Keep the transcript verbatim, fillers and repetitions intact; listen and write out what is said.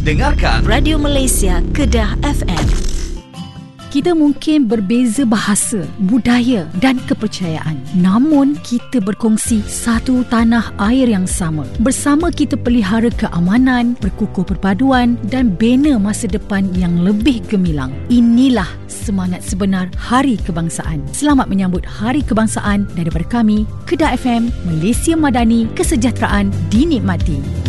Dengarkan Radio Malaysia Kedah F M. Kita mungkin berbeza bahasa, budaya dan kepercayaan. Namun, kita berkongsi satu tanah air yang sama. Bersama kita pelihara keamanan, berkukuh perpaduan dan bina masa depan yang lebih gemilang. Inilah semangat sebenar Hari Kebangsaan. Selamat menyambut Hari Kebangsaan daripada kami, Kedah F M, Malaysia Madani, kesejahteraan dinikmati.